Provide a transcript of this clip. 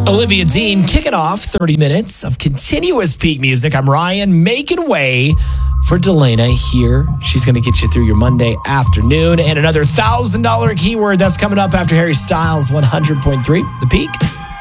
Olivia Dean kicking off 30 minutes of continuous peak music. I'm Ryan, making way for Delana here. She's going to get you through your Monday afternoon. And another $1,000 keyword that's coming up after Harry Styles 100.3, The Peak.